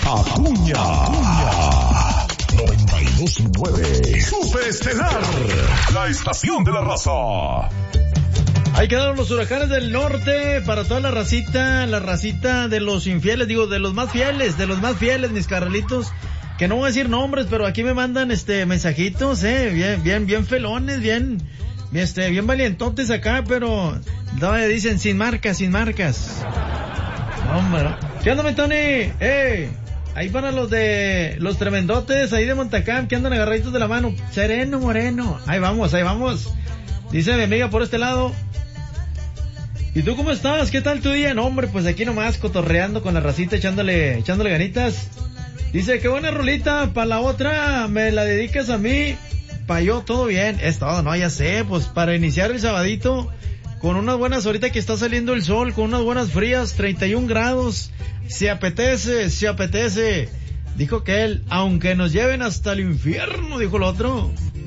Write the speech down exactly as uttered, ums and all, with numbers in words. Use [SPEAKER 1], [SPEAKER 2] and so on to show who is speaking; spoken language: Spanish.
[SPEAKER 1] Acuña. Acuña. noventa y dos punto nueve. Super Estelar. La estación de la raza.
[SPEAKER 2] Ahí quedaron los huracanes del norte para toda la racita, la racita de los infieles, digo, de los más fieles, de los más fieles, mis carnalitos, que no voy a decir nombres, pero aquí me mandan este mensajitos, eh, bien, bien, bien felones, bien, este, bien valientotes acá, pero no me dicen sin marcas, sin marcas. Hombre, ¿no? ¿Qué onda, mi Tony? Eh, ahí para los de, los tremendotes, ahí de Montacam, que andan agarraditos de la mano, sereno, moreno, ahí vamos, ahí vamos. Dice mi amiga por este lado. ¿Y tú cómo estás? ¿Qué tal tu día? No, hombre, pues aquí nomás cotorreando con la racita, echándole, echándole ganitas. Dice, qué buena rolita, para la otra me la dedicas a mí, pa' yo todo bien. Es todo, no, ya sé, pues para iniciar el sabadito, con unas buenas, ahorita que está saliendo el sol, con unas buenas frías, treinta y un grados, se apetece, se apetece. Dijo que él, aunque nos lleven hasta el infierno, dijo el otro.